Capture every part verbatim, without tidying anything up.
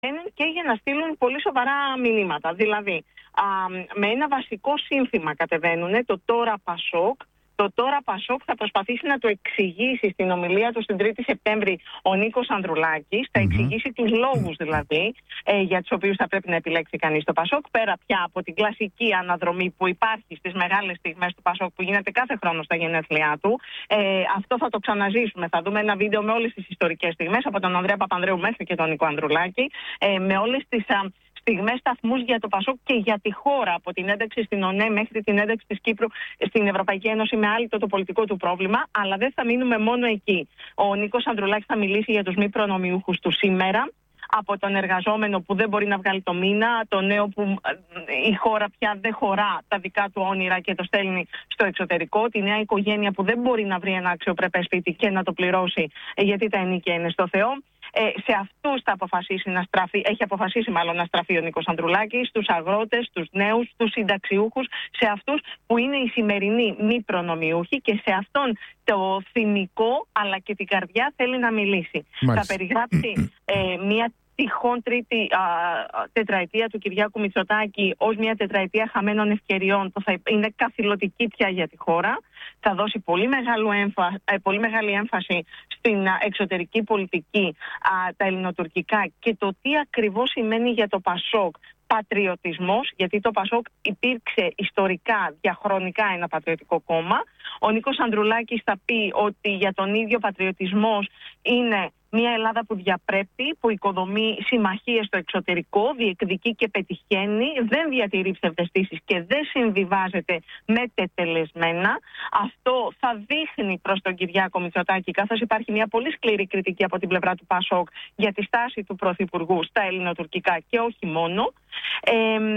και για να στείλουν πολύ σοβαρά μηνύματα. Δηλαδή, α, με ένα βασικό σύνθημα κατεβαίνουν, το τώρα Πασόκ. Το τώρα Πασόκ θα προσπαθήσει να το εξηγήσει στην ομιλία του στην τρίτη Σεπτέμβρη ο Νίκος Ανδρουλάκης. Θα εξηγήσει τους λόγους δηλαδή ε, για τους οποίους θα πρέπει να επιλέξει κανείς το Πασόκ. Πέρα πια από την κλασική αναδρομή που υπάρχει στις μεγάλες στιγμές του Πασόκ που γίνεται κάθε χρόνο στα γενέθλιά του. Ε, αυτό θα το ξαναζήσουμε. Θα δούμε ένα βίντεο με όλες τις ιστορικές στιγμές από τον Ανδρέα Παπανδρέου μέχρι και τον Νίκο Ανδρουλάκη. Ε, με όλες τις α, στιγμές, σταθμούς για το Πασόκ και για τη χώρα, από την ένταξη στην ΟΝΕ μέχρι την ένταξη της Κύπρου στην Ευρωπαϊκή Ένωση με άλυτο το πολιτικό του πρόβλημα. Αλλά δεν θα μείνουμε μόνο εκεί. Ο Νίκος Ανδρουλάκης θα μιλήσει για τους μη προνομιούχους του σήμερα, από τον εργαζόμενο που δεν μπορεί να βγάλει το μήνα, το νέο που η χώρα πια δεν χωρά τα δικά του όνειρα και το στέλνει στο εξωτερικό, τη νέα οικογένεια που δεν μπορεί να βρει ένα αξιοπρεπές σπίτι και να το πληρώσει γιατί τα ενίκια είναι στο Θεό. Ε, σε αυτούς θα αποφασίσει να στραφεί, έχει αποφασίσει μάλλον να στραφεί ο Νίκος Ανδρουλάκης, στους αγρότες, στους νέους, στους συνταξιούχους, σε αυτούς που είναι οι σημερινοί μη προνομιούχοι και σε αυτόν το θυμικό αλλά και την καρδιά θέλει να μιλήσει. Μάλιστα. Θα περιγράψει ε, μια τυχόν τρίτη α, τετραετία του Κυριάκου Μητσοτάκη ως μια τετραετία χαμένων ευκαιριών που θα είναι καθηλωτική πια για τη χώρα. Θα δώσει πολύ, έμφα, ε, πολύ μεγάλη έμφαση στην α, εξωτερική πολιτική, α, τα ελληνοτουρκικά και το τι ακριβώς σημαίνει για το Πασόκ πατριωτισμός, γιατί το Πασόκ υπήρξε ιστορικά, διαχρονικά ένα πατριωτικό κόμμα. Ο Νίκος Ανδρουλάκης θα πει ότι για τον ίδιο πατριωτισμός είναι μια Ελλάδα που διαπρέπει, που οικοδομεί συμμαχίες στο εξωτερικό, διεκδικεί και πετυχαίνει, δεν διατηρεί ψευδαισθήσεις και δεν συμβιβάζεται με τετελεσμένα. Αυτό θα δείχνει προς τον Κυριάκο Μητσοτάκη, καθώς υπάρχει μια πολύ σκληρή κριτική από την πλευρά του Πασόκ για τη στάση του Πρωθυπουργού στα ελληνοτουρκικά και όχι μόνο. Ε,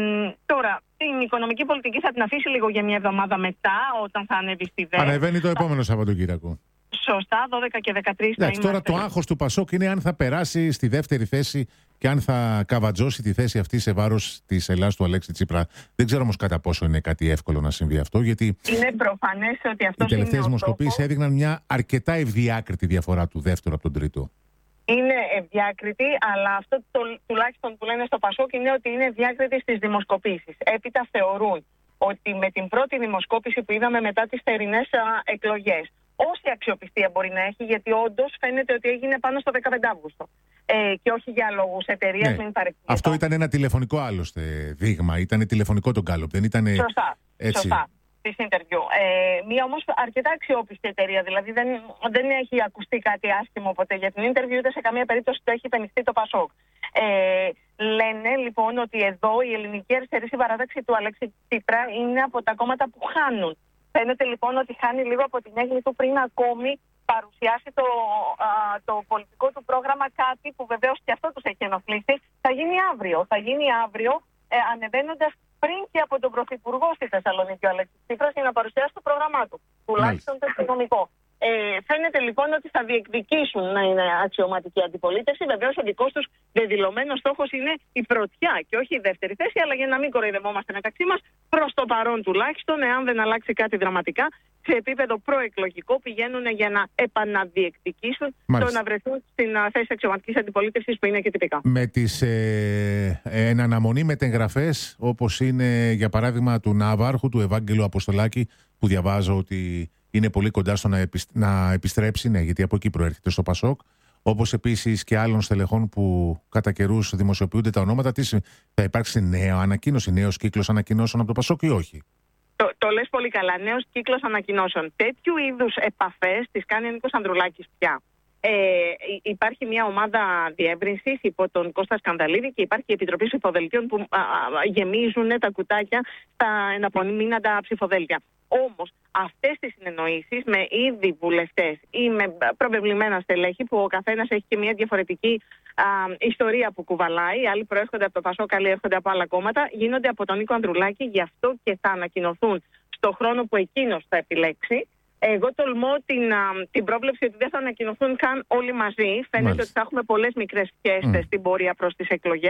τώρα, την οικονομική πολιτική θα την αφήσει λίγο για μια εβδομάδα μετά, όταν θα ανέβει στη ΔΕ. Ανεβαίνει το επόμενο Σαββατοκύριακο. Σωστά, δώδεκα και δεκατρείς. Εντάξει, τώρα το άγχος του Πασόκ είναι αν θα περάσει στη δεύτερη θέση και αν θα καβατζώσει τη θέση αυτή σε βάρος της Ελλάδας του Αλέξη Τσίπρα. Δεν ξέρω όμως κατά πόσο είναι κάτι εύκολο να συμβεί αυτό, γιατί είναι προφανές ότι αυτό. Οι τελευταίες δημοσκοπήσεις έδειχναν μια αρκετά ευδιάκριτη διαφορά του δεύτερου από τον τρίτο. Είναι ευδιάκριτη, αλλά αυτό το, τουλάχιστον που λένε στο Πασόκ είναι ότι είναι ευδιάκριτη στις δημοσκοπήσεις. Έπειτα θεωρούν ότι με την πρώτη δημοσκόπηση που είδαμε μετά τις θερινές εκλογές, όση αξιοπιστία μπορεί να έχει, γιατί όντως φαίνεται ότι έγινε πάνω στο δεκαπέντε Αυγούστου. Ε, και όχι για λόγους εταιρείας, ναι. Μην παρεξηγηθώ. Αυτό ήταν ένα τηλεφωνικό άλλωστε δείγμα. Ήταν τηλεφωνικό τον Γκάλοπ. Δεν ήταν. Σωστά. Έτσι. Σωστά. Της interview. Ε, μία όμως αρκετά αξιόπιστη εταιρεία. Δηλαδή δεν, δεν έχει ακουστεί κάτι άσχημο ποτέ για την interview, ούτε σε καμία περίπτωση το έχει υπενηχθεί το Πασόκ. Ε, λένε λοιπόν ότι εδώ η ελληνική αριστερή συμπαράταξη του Αλέξη Τσίπρα είναι από τα κόμματα που χάνουν. Φαίνεται λοιπόν ότι χάνει λίγο από την έγκλη του πριν ακόμη παρουσιάσει το, α, το πολιτικό του πρόγραμμα, κάτι που βεβαίως και αυτό τους έχει ενοχλήσει. Θα γίνει αύριο. Θα γίνει αύριο ε, ανεβαίνοντας πριν και από τον Πρωθυπουργό στη Θεσσαλονίκη ο Αλέξης Τσίπρας για να παρουσιάσει το πρόγραμμά του. Τουλάχιστον το οικονομικό. Ε, φαίνεται λοιπόν ότι θα διεκδικήσουν να είναι αξιωματική αντιπολίτευση. Βεβαίως ο δικός τους δεδηλωμένος στόχος είναι η πρωτιά και όχι η δεύτερη θέση, αλλά για να μην κοροϊδευόμαστε μεταξύ μας, προς το παρόν τουλάχιστον, εάν δεν αλλάξει κάτι δραματικά, σε επίπεδο προεκλογικό πηγαίνουν για να επαναδιεκδικήσουν το να βρεθούν στην θέση αξιωματικής αντιπολίτευσης που είναι και τυπικά. Με τις ε, ε, εν αναμονή μετεγγραφές, όπως είναι για παράδειγμα του Ναυάρχου, του Ευάγγελου Αποστολάκη, που διαβάζω ότι είναι πολύ κοντά στο να, επιστ... να επιστρέψει, ναι, γιατί από εκεί προέρχεται στο Πασόκ. Όπως επίσης και άλλων στελεχών που κατά καιρούς δημοσιοποιούνται τα ονόματα της. Θα υπάρξει νέα ανακοίνωση, νέος κύκλος ανακοινώσεων από το Πασόκ ή όχι? Το, το λες πολύ καλά. Νέος κύκλος ανακοινώσεων. Τέτοιου είδους επαφές τις κάνει ο Νίκος Ανδρουλάκης πια. Ε, υπάρχει μια ομάδα διεύρυνσης υπό τον Κώστα Σκανδαλίδη και υπάρχει η Επιτροπή Ψηφοδελτίων που α, α, γεμίζουν τα κουτάκια στα εναπομείναντα ψηφοδέλτια. Όμως αυτές τις συνεννοήσεις με ήδη βουλευτές ή με προβεβλημένα στελέχη, που ο καθένας έχει και μια διαφορετική α, ιστορία που κουβαλάει, άλλοι προέρχονται από το Πασόκ, άλλοι έρχονται από άλλα κόμματα, γίνονται από τον Νίκο Ανδρουλάκη, γι' αυτό και θα ανακοινωθούν στο χρόνο που εκείνος θα επιλέξει. Εγώ τολμώ την, α, την πρόβλεψη ότι δεν θα ανακοινωθούν καν όλοι μαζί. Φαίνεται Μάλιστα. ότι θα έχουμε πολλές μικρές φιέστες mm. στην πορεία προς τις εκλογές.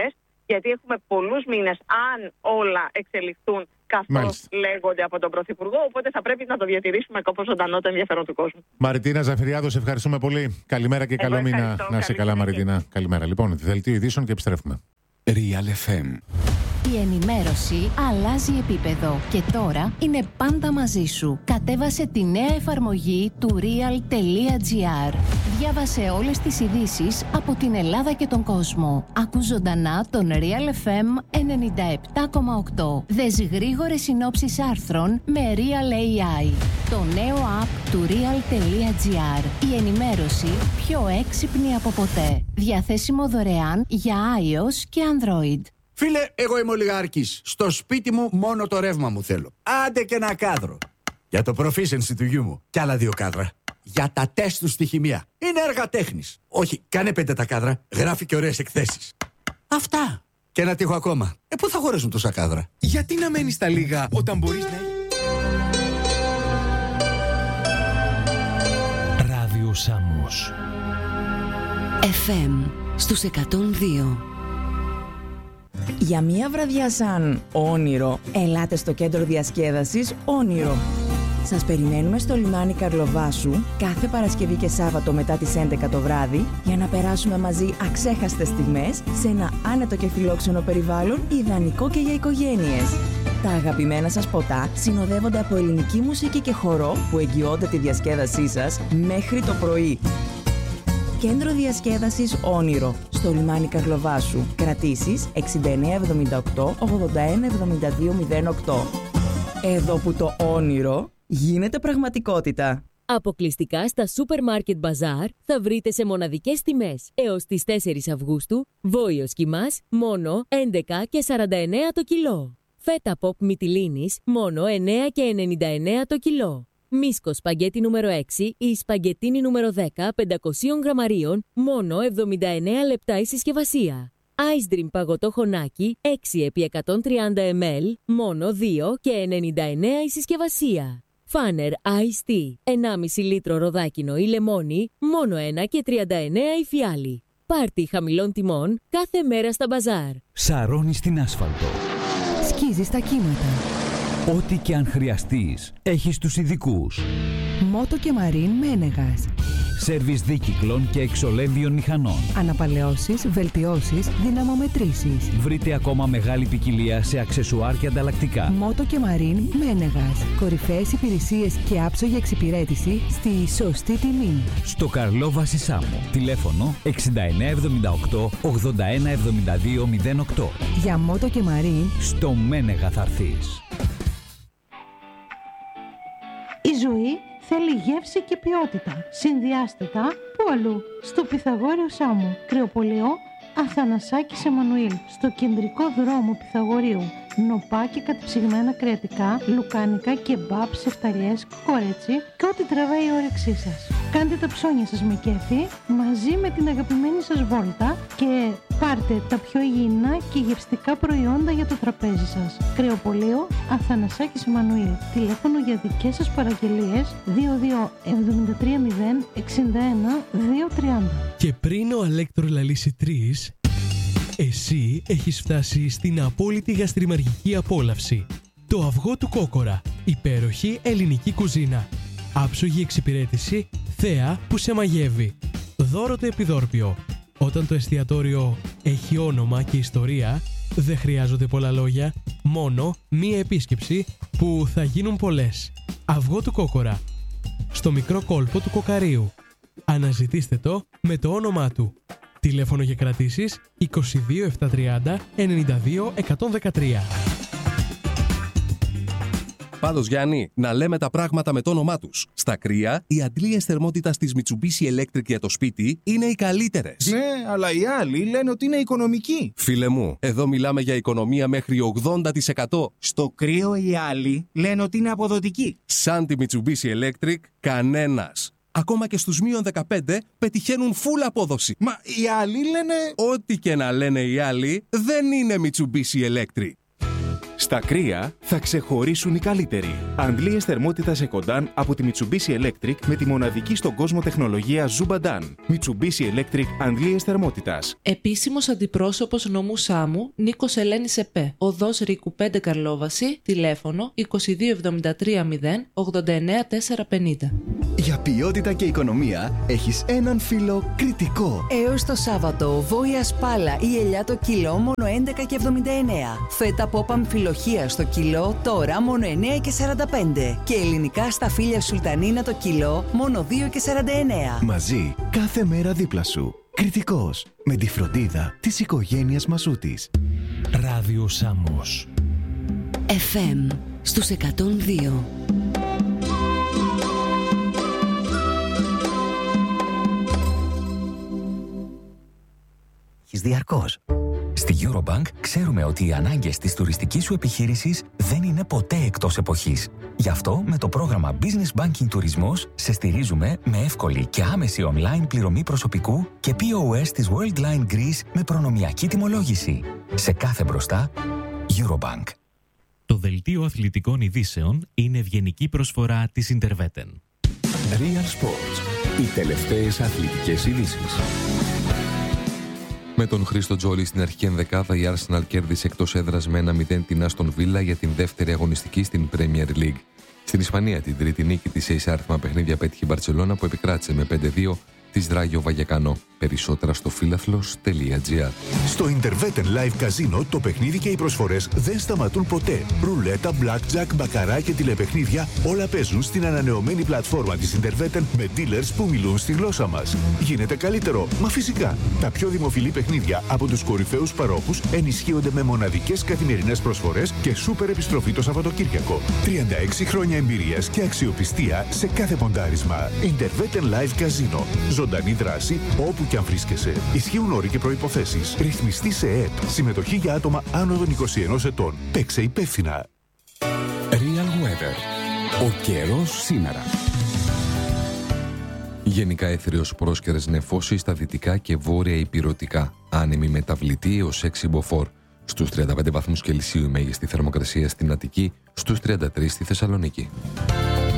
γιατί έχουμε πολλούς μήνες αν όλα εξελιχθούν καθώς λέγονται από τον Πρωθυπουργό, οπότε θα πρέπει να το διατηρήσουμε όπως ζωντανό το ενδιαφέρον του κόσμου. Μαριτίνα Ζαφυριάδου, σε ευχαριστούμε πολύ. Καλημέρα και καλό μήνα. Να είσαι καλά, Μαριτίνα. Καλημέρα. Λοιπόν, δελτίο ειδήσεων και επιστρέφουμε. Real εφ εμ. Η ενημέρωση αλλάζει επίπεδο και τώρα είναι πάντα μαζί σου. Κατέβασε τη νέα εφαρμογή του real.gr. Διάβασε όλες τις ειδήσεις από την Ελλάδα και τον κόσμο. Άκου ζωντανά τον Real εφ εμ ενενήντα επτά κόμμα οκτώ. Δες γρήγορες συνόψεις άρθρων με Real έι άι. Το νέο app του real.gr. Η ενημέρωση πιο έξυπνη από ποτέ. Διαθέσιμο δωρεάν για iOS και Android. Φίλε, εγώ είμαι ολιγάρχης. Στο σπίτι μου μόνο το ρεύμα μου θέλω. Άντε και ένα κάδρο. Για το proficiency του γιού μου. Κι άλλα δύο κάδρα. Για τα τεστ του στη χημεία. Είναι έργα τέχνης. Όχι, κάνε πέντε τα κάδρα. Γράφει και ωραίες εκθέσεις. Αυτά. Και ένα τείχο ακόμα. Ε, πού θα χωρέσουν τόσα κάδρα? Γιατί να μένεις στα λίγα όταν μπορείς να... Ράδιο Σάμμος εφ εμ στους εκατόν δύο. Για μία βραδιά σαν όνειρο, ελάτε στο κέντρο διασκέδασης Όνειρο. Σας περιμένουμε στο λιμάνι Καρλοβάσου κάθε Παρασκευή και Σάββατο μετά τις έντεκα το βράδυ για να περάσουμε μαζί αξέχαστες στιγμές σε ένα άνετο και φιλόξενο περιβάλλον ιδανικό και για οικογένειες. Τα αγαπημένα σας ποτά συνοδεύονται από ελληνική μουσική και χορό που εγγυώνται τη διασκέδασή σας μέχρι το πρωί. Κέντρο διασκέδασης Όνειρο, στο λιμάνι Καρλοβάσου. Κρατήσεις εξήντα εννέα εβδομήντα οκτώ ογδόντα ένα εβδομήντα δύο μηδέν οκτώ. Εδώ που το όνειρο γίνεται πραγματικότητα. Αποκλειστικά στα Supermarket Bazaar θα βρείτε σε μοναδικές τιμές έως τις τέσσερις Αυγούστου βόηος κιμάς μόνο έντεκα και σαράντα εννέα το κιλό. Φέτα pop μυτιλίνης μόνο εννέα και ενενήντα εννέα το κιλό. Μίσκο σπαγκέτι νούμερο έξι ή σπαγκετίνι νούμερο δέκα πεντακόσια γραμμαρίων μόνο εβδομήντα εννέα λεπτά η συσκευασία. Ice Dream παγωτό χωνάκι έξι επί εκατόν τριάντα μιλιλίτρα μόνο δύο και ενενήντα εννέα η συσκευασία. Φάνερ Ice Tea ενάμιση λίτρο ροδάκινο ή λεμόνι μόνο ένα και τριάντα εννέα η φιάλη. Πάρτι χαμηλών τιμών κάθε μέρα στα μπαζάρ. Σαρώνει στην άσφαλτο. Σκίζει στα κύματα. Ό,τι και αν χρειαστείς, έχεις τους ειδικούς. Μότο και Μαρίν Μένεγας. Σέρβις δίκυκλων και εξολέμβιων μηχανών. Αναπαλαιώσεις, βελτιώσεις, δυναμομετρήσεις. Βρείτε ακόμα μεγάλη ποικιλία σε αξεσουάρ και ανταλλακτικά. Μότο και Μαρίν Μένεγας. Κορυφαίες υπηρεσίες και άψογη εξυπηρέτηση στη σωστή τιμή. Στο Καρλόβαση Σάμμο. Τηλέφωνο εξήντα εννέα εβδομήντα οκτώ ογδόντα ένα εβδομήντα δύο μηδέν οκτώ. Για Μότο και Μαρίν στο Μένεγα θα έρθεις. Η ζωή θέλει γεύση και ποιότητα. Συνδυάστε τα πού αλλού? Στο Πυθαγόριο Σάμμο, Κρεοπολείο Αθανασάκης Εμμανουήλ, στο κεντρικό δρόμο Πυθαγορίου. Νοπά και κατεψυγμένα κρεατικά, λουκάνικα, κεμπάπ, σεφταλιές, κορέτσι και ό,τι τραβάει η όρεξή σας. Κάντε τα ψώνια σας με κέφι μαζί με την αγαπημένη σας βόλτα και πάρτε τα πιο υγιεινά και γευστικά προϊόντα για το τραπέζι σας. Κρεοπολείο Αθανασάκης Εμμανουήλ. Τηλέφωνο για δικές σας παραγγελίες δύο δύο εβδομήντα τρία μηδέν εξήντα ένα δύο τριάντα. Και πριν ο Αλέκτρο λαλήσει τρεις, εσύ έχεις φτάσει στην απόλυτη γαστριμαργική απόλαυση. Το αυγό του Κόκορα. Υπέροχη ελληνική κουζίνα. Άψογη εξυπηρέτηση, θέα που σε μαγεύει. Δώρο το επιδόρπιο. Όταν το εστιατόριο έχει όνομα και ιστορία, δεν χρειάζονται πολλά λόγια, μόνο μία επίσκεψη που θα γίνουν πολλές. Αυγό του Κόκορα. Στο μικρό κόλπο του Κοκαρίου. Αναζητήστε το με το όνομά του. Τηλέφωνο για κρατήσεις είκοσι δύο επτακόσια τριάντα ενενήντα δύο εκατόν δεκατρία. Πάντως, Γιάννη, να λέμε τα πράγματα με το όνομά τους. Στα κρύα, οι αντλίες θερμότητας της Mitsubishi Electric για το σπίτι είναι οι καλύτερες. Ναι, αλλά οι άλλοι λένε ότι είναι οικονομικοί. Φίλε μου, εδώ μιλάμε για οικονομία μέχρι ογδόντα τοις εκατό. Στο κρύο οι άλλοι λένε ότι είναι αποδοτικοί. Σαν τη Mitsubishi Electric, κανένας. Ακόμα και στους μείον δεκαπέντε πετυχαίνουν full απόδοση. Μα οι άλλοι λένε... Ό,τι και να λένε οι άλλοι, δεν είναι Mitsubishi Electric. Στα κρύα θα ξεχωρίσουν οι καλύτεροι. Αντλίες θερμότητας Ecodan από τη Mitsubishi Electric με τη μοναδική στον κόσμο τεχνολογία Zubadan. Mitsubishi Electric αντλίες θερμότητας. Επίσημος αντιπρόσωπος νομού Σάμου Νίκος Ελένης ΕΠΕ. Οδός Ρίκου πέντε Καρλόβαση. Τηλέφωνο είκοσι δύο εβδομήντα τρία μηδέν ογδόντα εννέα τετρακόσια πενήντα. Για ποιότητα και οικονομία έχεις έναν φίλο κριτικό. Έως το Σάββατο, βόηα σπάλα ή ελιά το κιλό μόνο έντεκα και εβδομήντα εννέα. Φέτα πόπ αμφιλοχία στο κιλό τώρα μόνο εννέα και σαράντα πέντε. Και ελληνικά σταφύλια σουλτανίνα το κιλό μόνο δύο και σαράντα εννέα. Μαζί, κάθε μέρα δίπλα σου. Κριτικός, με τη φροντίδα της οικογένειας Μασούτης. Ράδιο Σάμος. εφ εμ στους εκατόν δύο. Διαρκώς. Στη Eurobank ξέρουμε ότι οι ανάγκες της τουριστικής σου επιχείρησης δεν είναι ποτέ εκτός εποχής. Γι' αυτό με το πρόγραμμα Business Banking Τουρισμός σε στηρίζουμε με εύκολη και άμεση online πληρωμή προσωπικού και πι ο ες της Worldline Greece με προνομιακή τιμολόγηση. Σε κάθε μπροστά, Eurobank. Το δελτίο αθλητικών ειδήσεων είναι ευγενική προσφορά της Interveten. Real Sports. Οι τελευταίες αθλητικές ειδήσεις. Με τον Χρήστο Τζόλι στην αρχική ενδεκάδα, η Arsenal κέρδισε εκτός έδρας με ένα μηδέν την Aston Villa για την δεύτερη αγωνιστική στην Premier League. Στην Ισπανία, την τρίτη νίκη της σε εισάριθμα παιχνίδια πέτυχε η Μπαρτσελώνα που επικράτησε με πέντε δύο της Ράγιο Βαγεκανό. Περισσότερα στο φίλαθλος τελεία τζι άρ. Στο Interveten Live Casino το παιχνίδι και οι προσφορές δεν σταματούν ποτέ. Ρουλέτα, blackjack, μπακαρά και τηλεπαιχνίδια όλα παίζουν στην ανανεωμένη πλατφόρμα της Interveten με dealers που μιλούν στη γλώσσα μας. Γίνεται καλύτερο, μα φυσικά. Τα πιο δημοφιλή παιχνίδια από τους κορυφαίους παρόχους ενισχύονται με μοναδικές καθημερινές προσφορές και σούπερ επιστροφή το Σαββατοκύριακο. τριάντα έξι χρόνια εμπειρίας και αξιοπιστία σε κάθε ποντάρισμα. Interveten Live Casino. Ζωντανή δράση όπου και αν βρίσκεσαι. Ισχύουν όροι και προϋποθέσεις. Ρυθμιστή σε ΕΕΠ. Συμμετοχή για άτομα άνω των είκοσι ενός ετών. Παίξε υπεύθυνα. Real Weather. Ο καιρός σήμερα. Γενικά έθριος πρόσκαιρες νεφώσεις στα δυτικά και βόρεια ηπειρωτικά. Άνεμη μεταβλητή έως έξι μποφόρ. Στους τριάντα πέντε βαθμούς Κελσίου η μέγιστη θερμοκρασία στην Αττική, στους τριάντα τρεις στη Θεσσαλονίκη.